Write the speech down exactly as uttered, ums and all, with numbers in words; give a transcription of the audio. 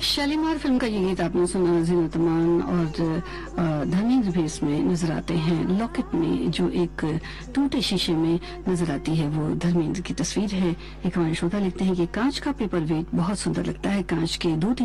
Shalimar film का ये गीत आपने सुना। जीनत अमान और धर्मेंद्र भी इसमें नजर आते हैं। लॉकेट में जो एक टूटे शीशे में नजर आती है वो धर्मेंद्र की तस्वीर है। एक हमारे श्रोता लिखते हैं कि कांच का पेपर वेट बहुत सुंदर लगता है। कांच के दो